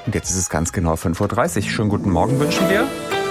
Und jetzt ist es ganz genau 5:30 Uhr. Schönen guten Morgen wünschen wir.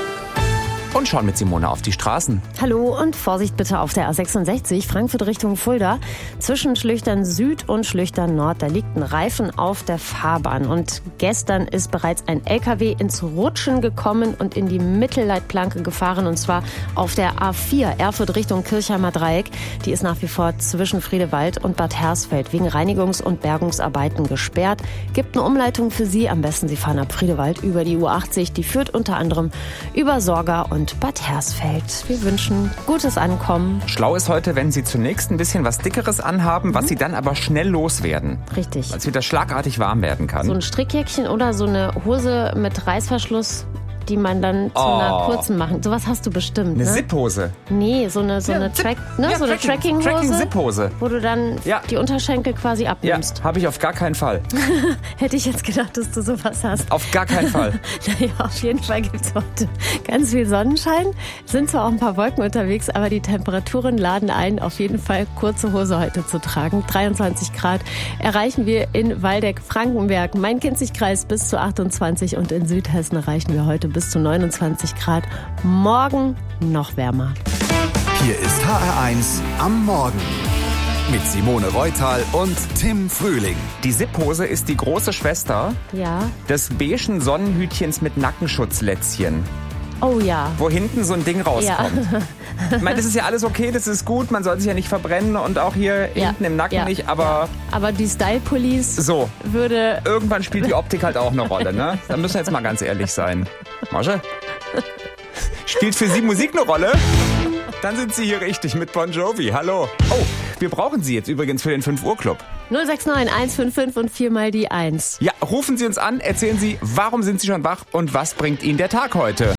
Und schauen mit Simone auf die Straßen. Hallo und Vorsicht bitte auf der A66 Frankfurt Richtung Fulda. Zwischen Schlüchtern Süd und Schlüchtern Nord, da liegt ein Reifen auf der Fahrbahn. Und gestern ist bereits ein LKW ins Rutschen gekommen und in die Mittelleitplanke gefahren. Und zwar auf der A4 Erfurt Richtung Kirchheimer Dreieck. Die ist nach wie vor zwischen Friedewald und Bad Hersfeld wegen Reinigungs- und Bergungsarbeiten gesperrt. Gibt eine Umleitung für Sie. Am besten Sie fahren ab Friedewald über die U80. Die führt unter anderem über Sorga und Bad Hersfeld. Wir wünschen gutes Ankommen. Schlau ist heute, wenn Sie zunächst ein bisschen was Dickeres anhaben, was Sie dann aber schnell loswerden. Richtig. Weil es wieder schlagartig warm werden kann. So ein Strickjäckchen oder so eine Hose mit Reißverschluss, die man dann zu einer kurzen machen. Sowas hast du bestimmt, Eine ne? Zipphose. Nee, so eine Trackinghose, Tracking-Zipphose. wo du dann die Unterschenkel quasi abnimmst. Ja, habe ich auf gar keinen Fall. Hätte ich jetzt gedacht, dass du sowas hast. Auf gar keinen Fall. Naja, auf jeden Fall gibt es heute ganz viel Sonnenschein. Sind zwar auch ein paar Wolken unterwegs, aber die Temperaturen laden ein, auf jeden Fall kurze Hose heute zu tragen. 23 Grad erreichen wir in Waldeck-Frankenberg, Main-Kinzig-Kreis bis zu 28 und in Südhessen erreichen wir heute bis zu 29 Grad. Morgen noch wärmer. Hier ist HR1 am Morgen. Mit Simone Reutal und Tim Frühling. Die Zipphose ist die große Schwester des beigen Sonnenhütchens mit Nackenschutzlätzchen. Oh ja. Wo hinten so ein Ding rauskommt. Ja. Ich meine, das ist ja alles okay, das ist gut, man soll sich ja nicht verbrennen und auch hier hinten im Nacken nicht, aber... Aber die Style Police würde... Irgendwann spielt die Optik halt auch eine Rolle, ne? Da müssen wir jetzt mal ganz ehrlich sein. Masche? Spielt für Sie Musik eine Rolle? Dann sind Sie hier richtig mit Bon Jovi. Hallo. Oh, wir brauchen Sie jetzt übrigens für den 5 Uhr Club. 069 155 und 4 mal die 1. Ja, rufen Sie uns an, erzählen Sie, warum sind Sie schon wach und was bringt Ihnen der Tag heute?